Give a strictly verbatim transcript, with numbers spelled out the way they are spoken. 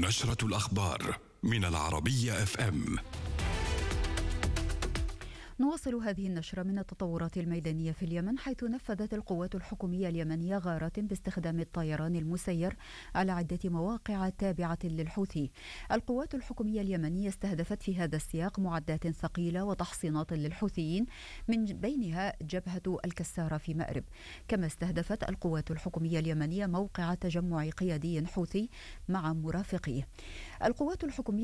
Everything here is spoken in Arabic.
نشرة الأخبار من العربية اف ام. نواصل هذه النشرة من التطورات الميدانية في اليمن، حيث نفذت القوات الحكومية اليمنية غارات باستخدام الطيران المسير على عدة مواقع تابعة للحوثي. القوات الحكومية اليمنية استهدفت في هذا السياق معدات ثقيلة وتحصينات للحوثيين، من بينها جبهة الكسارة في مأرب. كما استهدفت القوات الحكومية اليمنية موقع تجمع قيادي حوثي مع مرافقيه. القوات الحكومية